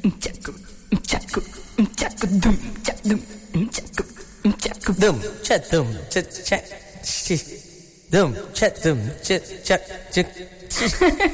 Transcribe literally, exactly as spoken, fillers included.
Chaku, chaku, chaku, dum, chadum, chaku, chaku, dum, chadum, chak, chak, dum, chadum, chak, chak, chak.